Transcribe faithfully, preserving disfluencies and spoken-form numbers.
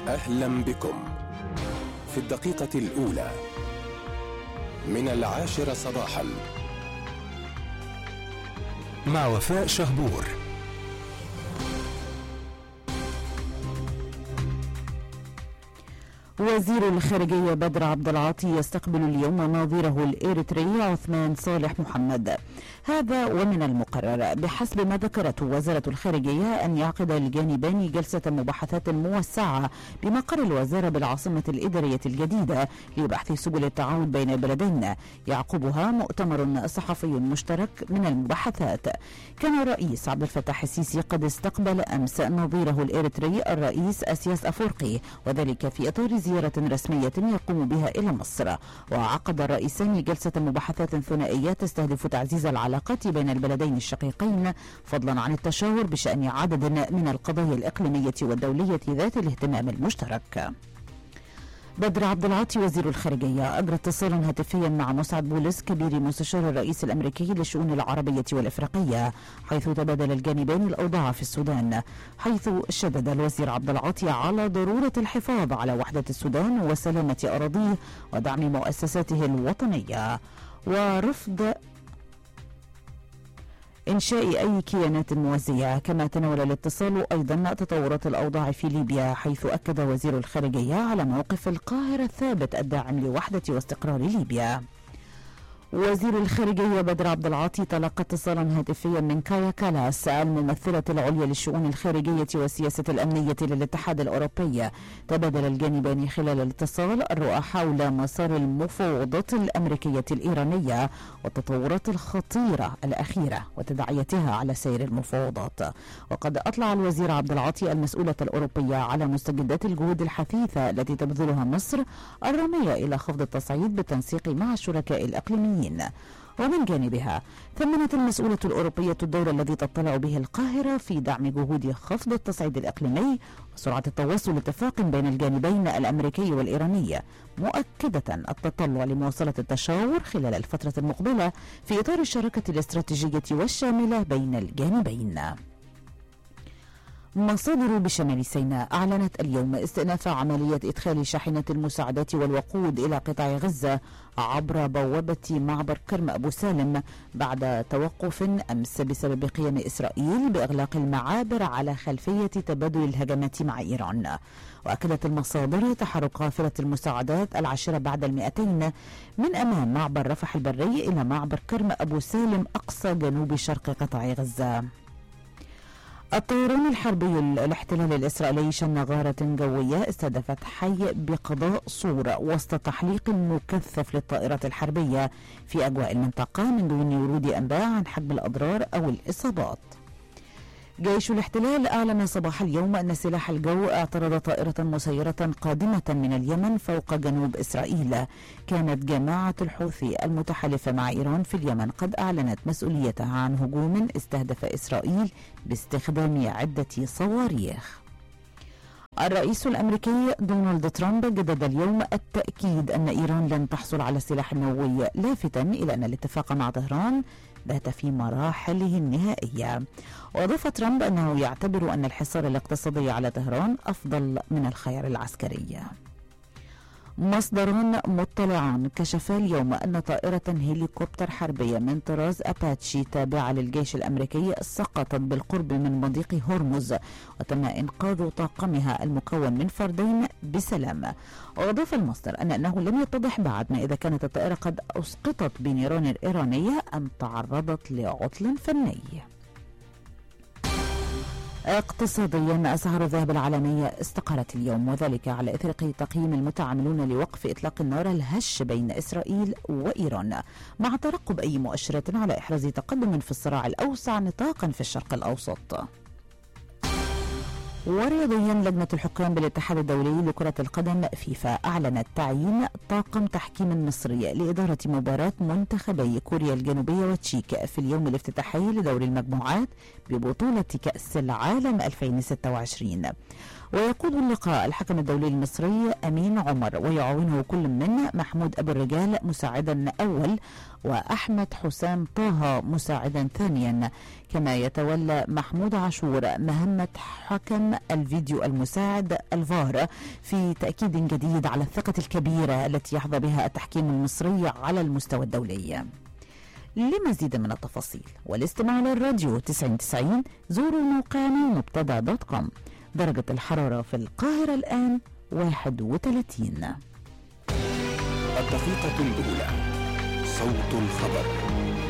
أهلا بكم في الدقيقة الأولى من العاشرة صباحا مع وفاء شهبور. وزير الخارجية بدر عبد العاطي يستقبل اليوم نظيره الإريتري عثمان صالح محمد. هذا ومن المقرر بحسب ما ذكرته وزارة الخارجية أن يعقد الجانبان جلسة مباحثات موسعة بمقر الوزارة بالعاصمة الإدارية الجديدة لبحث سبل التعاون بين البلدين، يعقبها مؤتمر صحفي مشترك من المباحثات. كان الرئيس عبد الفتاح السيسي قد استقبل أمس نظيره الإريتري الرئيس أسياس أفورقي، وذلك في إطار زيارة رسمية يقوم بها إلى مصر. وعقد الرئيسان جلسة مباحثات ثنائية تستهدف تعزيز العلاقات بين البلدين الشقيقين، فضلا عن التشاور بشأن عدد من القضايا الإقليمية والدولية ذات الاهتمام المشترك. بدر عبد العاطي وزير الخارجية أجرى اتصالا هاتفيا مع مسعد بولس كبير مستشار الرئيس الأمريكي للشؤون العربية والإفريقية، حيث تبادل الجانبان الأوضاع في السودان، حيث شدد الوزير عبد العاطي على ضرورة الحفاظ على وحدة السودان وسلامة أراضيه ودعم مؤسساته الوطنية ورفض إنشاء أي كيانات موازية. كما تناول الاتصال أيضا تطورات الأوضاع في ليبيا، حيث أكد وزير الخارجية على موقف القاهرة الثابت الداعم لوحدة واستقرار ليبيا. وزير الخارجية بدر عبد العاطي تلقى اتصالا هاتفيا من كايا كالاس الممثلة العليا للشؤون الخارجية والسياسة الأمنية للاتحاد الأوروبي. تبادل الجانبان خلال الاتصال الرؤى حول مسار المفاوضات الأمريكية الإيرانية والتطورات الخطيرة الأخيرة وتداعياتها على سير المفاوضات. وقد أطلع الوزير عبد العاطي المسؤولة الأوروبية على مستجدات الجهود الحثيثة التي تبذلها مصر الرامية إلى خفض التصعيد بالتنسيق مع الشركاء الإقليميين. ومن جانبها ثمنت المسؤولة الأوروبية الدور الذي تطلع به القاهرة في دعم جهود خفض التصعيد الإقليمي وسرعة التواصل لاتفاق بين الجانبين الأمريكي والإيراني، مؤكدة التطلع لمواصلة التشاور خلال الفترة المقبلة في إطار الشراكة الاستراتيجية والشاملة بين الجانبين. مصادر بشمال سيناء أعلنت اليوم استئناف عملية إدخال شاحنات المساعدات والوقود إلى قطاع غزة عبر بوابة معبر كرم أبو سالم بعد توقف أمس بسبب قيام إسرائيل بإغلاق المعابر على خلفية تبادل الهجمات مع إيران. وأكدت المصادر تحرك قافلة المساعدات العاشرة بعد المئتين من أمام معبر رفح البري إلى معبر كرم أبو سالم أقصى جنوب شرق قطاع غزة. الطيران الحربي الاحتلال الإسرائيلي شن غارة جوية استهدفت حي بقضاء صور وسط تحليق مكثف للطائرات الحربية في أجواء المنطقة من دون ورود أنباء عن حجم الأضرار أو الإصابات. جيش الاحتلال أعلن صباح اليوم أن سلاح الجو اعترض طائرة مسيرة قادمة من اليمن فوق جنوب إسرائيل. كانت جماعة الحوثي المتحالفة مع إيران في اليمن قد أعلنت مسؤوليتها عن هجوم استهدف إسرائيل باستخدام عدة صواريخ. الرئيس الأمريكي دونالد ترامب جدد اليوم التأكيد أن إيران لن تحصل على السلاح النووي، لافتا إلى أن الاتفاق مع طهران بات في مراحله النهائية. وأضاف ترامب أنه يعتبر أن الحصار الاقتصادي على طهران أفضل من الخيار العسكري. مصدران مطلعان كشفا اليوم أن طائرة هليكوبتر حربية من طراز أباتشي تابعة للجيش الأمريكي سقطت بالقرب من مضيق هرمز وتم إنقاذ طاقمها المكون من فردين بسلام. وأضاف المصدر أن أنه لم يتضح بعد ما إذا كانت الطائرة قد أسقطت بنيران إيرانية أم تعرضت لعطل فني. اقتصاديا، أسعار الذهب العالمية استقرت اليوم، وذلك على إثر تقييم المتعاملون لوقف إطلاق النار الهش بين إسرائيل وإيران، مع ترقب أي مؤشرات على إحراز تقدم في الصراع الأوسع نطاقا في الشرق الأوسط. ورياضيا، لجنة الحكام بالاتحاد الدولي لكرة القدم فيفا أعلنت تعيين طاقم تحكيم مصري لإدارة مباراة منتخبي كوريا الجنوبية وتشيك في اليوم الافتتاحي لدور المجموعات ببطولة كأس العالم ألفين وستة وعشرين. ويقود اللقاء الحكم الدولي المصري أمين عمر، ويعاونه كل من محمود أبو الرجال مساعدا أول وأحمد حسام طه مساعدا ثانيا. كما يتولى محمود عاشور مهمة حكم الفيديو المساعد الفار، في تأكيد جديد على الثقة الكبيرة التي يحظى بها التحكيم المصري على المستوى الدولي. لمزيد من التفاصيل والاستماع للراديو تسعين تسعين زوروا موقعنا مبتدأ دوت كوم. درجة الحرارة في القاهرة الآن واحد وثلاثين. الدقيقة الأولى، صوت الخبر.